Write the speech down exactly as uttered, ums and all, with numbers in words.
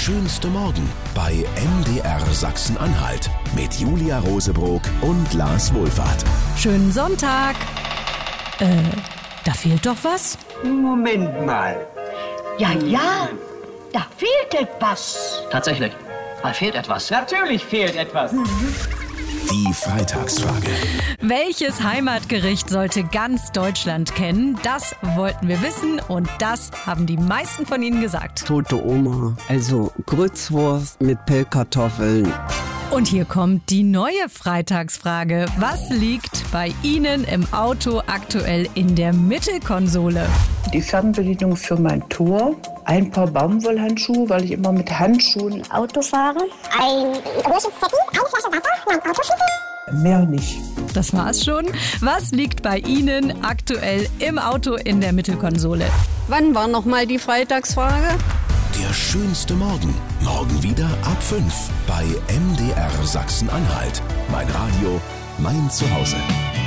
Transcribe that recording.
schönste Morgen bei M D R Sachsen-Anhalt mit Julia Rosebrock und Lars Wohlfahrt. Schönen Sonntag. Äh, da fehlt doch was? Moment mal. Ja, ja, da fehlt etwas. Tatsächlich, da fehlt etwas. Natürlich fehlt etwas. Die Freitagsfrage. Welches Heimatgericht sollte ganz Deutschland kennen? Das wollten wir wissen und das haben die meisten von Ihnen gesagt. Tote Oma, also Grützwurst mit Pellkartoffeln. Und hier kommt die neue Freitagsfrage. Was liegt bei Ihnen im Auto aktuell in der Mittelkonsole? Die Fernbedienung für mein Tor, ein paar Baumwollhandschuhe, weil ich immer mit Handschuhen Auto fahre, ein großes Zettel, eine Flasche Wasser, mein Autoschlüssel. Mehr nicht. Das war's schon. Was liegt bei Ihnen aktuell im Auto in der Mittelkonsole? Wann war nochmal die Freitagsfrage? Der schönste Morgen. Morgen wieder ab fünf bei M D R Sachsen-Anhalt. Mein Radio, mein Zuhause.